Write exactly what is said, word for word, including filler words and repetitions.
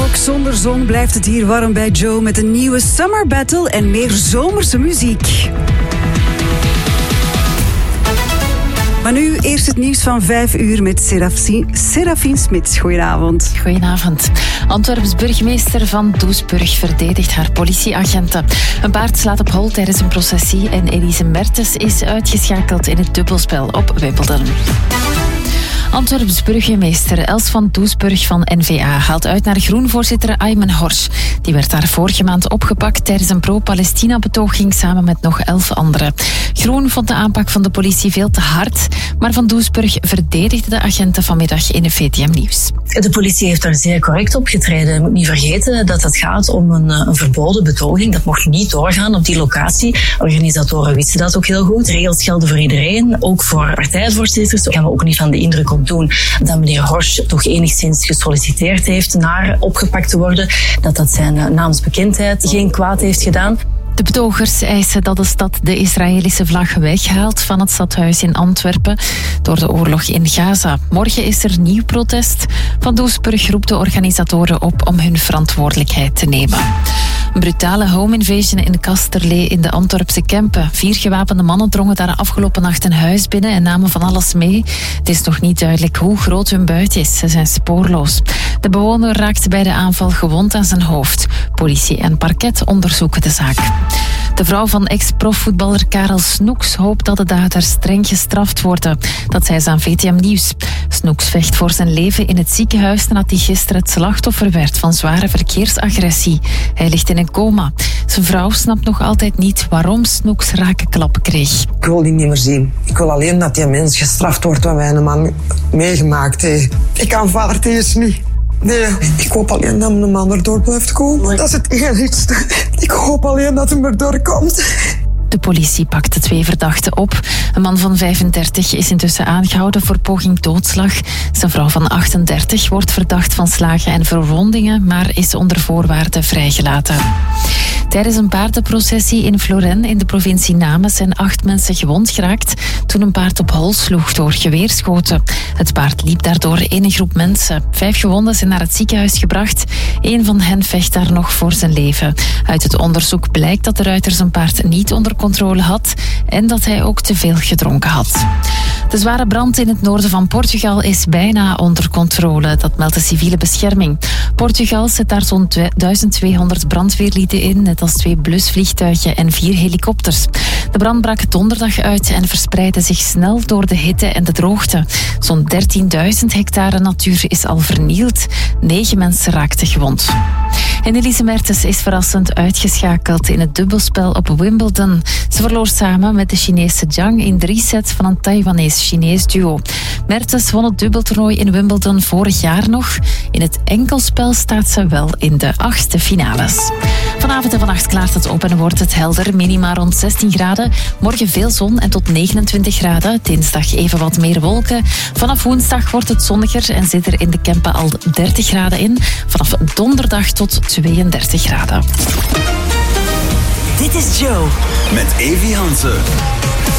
Ook zonder zon blijft het hier warm bij Joe met een nieuwe Summer Battle en meer zomerse muziek. Maar nu eerst het nieuws van vijf uur met Serafien Smits. Goedenavond. Goedenavond. Antwerps burgemeester Van Doesburg verdedigt haar politieagenten. Een paard slaat op hol tijdens een processie en Elise Mertens is uitgeschakeld in het dubbelspel op Wimbledon. Antwerps burgemeester Els van Doesburg van N V A haalt uit naar groenvoorzitter Ayman Horsch. Die werd daar vorige maand opgepakt tijdens een pro-Palestina-betoging samen met nog elf anderen. Groen vond de aanpak van de politie veel te hard, maar Van Doesburg verdedigde de agenten vanmiddag in de V T M Nieuws. De politie heeft daar zeer correct opgetreden. Je moet niet vergeten dat het gaat om een, een verboden betoging. Dat mocht niet doorgaan op die locatie. Organisatoren wisten dat ook heel goed. Regels gelden voor iedereen, ook voor partijvoorzitters. Daar gaan we ook niet van de indruk op doen dat meneer Horsch toch enigszins gesolliciteerd heeft naar opgepakt te worden. Dat dat zijn naamsbekendheid geen kwaad heeft gedaan. De betogers eisen dat de stad de Israëlische vlag weghaalt van het stadhuis in Antwerpen door de oorlog in Gaza. Morgen is er nieuw protest. Van Doesburg roept de organisatoren op om hun verantwoordelijkheid te nemen. Een brutale home invasion in Kasterlee in de Antwerpse Kempen. Vier gewapende mannen drongen daar afgelopen nacht een huis binnen en namen van alles mee. Het is nog niet duidelijk hoe groot hun buit is. Ze zijn spoorloos. De bewoner raakte bij de aanval gewond aan zijn hoofd. Politie en parket onderzoeken de zaak. De vrouw van ex-profvoetballer Karel Snoeks hoopt dat de daders streng gestraft worden. Dat zei ze aan V T M Nieuws. Snoeks vecht voor zijn leven in het ziekenhuis nadat hij gisteren het slachtoffer werd van zware verkeersagressie. Hij ligt in een coma. Zijn vrouw snapt nog altijd niet waarom Snoeks rakenklappen kreeg. Ik wil die niet meer zien. Ik wil alleen dat die mens gestraft wordt wat wij een man meegemaakt heeft. Ik kan vader Thees niet. Nee, ik hoop alleen dat mijn man erdoor blijft komen. Dat is het enigste. Ik hoop alleen dat hij erdoor komt. De politie pakt de twee verdachten op. Een man van vijfendertig is intussen aangehouden voor poging doodslag. Zijn vrouw van achtendertig wordt verdacht van slagen en verwondingen, maar is onder voorwaarden vrijgelaten. Tijdens een paardenprocessie in Florens in de provincie Namen zijn acht mensen gewond geraakt toen een paard op hol sloeg door geweerschoten. Het paard liep daardoor in een groep mensen. Vijf gewonden zijn naar het ziekenhuis gebracht. Eén van hen vecht daar nog voor zijn leven. Uit het onderzoek blijkt dat de ruiter zijn paard niet onder controle had en dat hij ook te veel gedronken had. De zware brand in het noorden van Portugal is bijna onder controle. Dat meldt de civiele bescherming. Portugal zet daar zo'n duizend tweehonderd brandweerlieden in, net als twee blusvliegtuigen en vier helikopters. De brand brak donderdag uit en verspreidde zich snel door de hitte en de droogte. Zo'n dertienduizend hectare natuur is al vernield. Negen mensen raakten gewond. En Elise Mertens is verrassend uitgeschakeld in het dubbelspel op Wimbledon. Ze verloor samen met de Chinese Zhang in drie sets van een Taiwanese-Chinees duo. Mertens won het dubbeltoernooi in Wimbledon vorig jaar nog. In het enkelspel staat ze wel in de achtste finales. Vanavond en vannacht klaart het op en wordt het helder. Minima rond zestien graden. Morgen veel zon en tot negenentwintig graden. Dinsdag even wat meer wolken. Vanaf woensdag wordt het zonniger en zit er in de Kempen al dertig graden in. Vanaf donderdag tot tweeëndertig graden. Dit is Joe. Met Evi Hansen.